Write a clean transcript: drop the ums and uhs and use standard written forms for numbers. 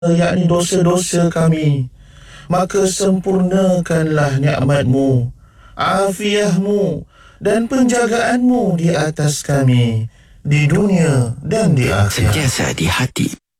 yakni dosa-dosa kami, maka sempurnakanlah nikmat-Mu, afiah-Mu dan penjagaan-Mu di atas kami, di dunia dan di akhirat. Sentiasa di hati.